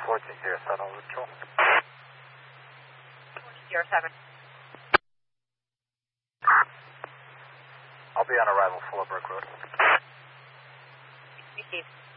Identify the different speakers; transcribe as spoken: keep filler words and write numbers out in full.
Speaker 1: fourteen zero seven, control.
Speaker 2: fourteen zero seven.
Speaker 1: I'll be on arrival, Fuller Brook Road.
Speaker 2: Received.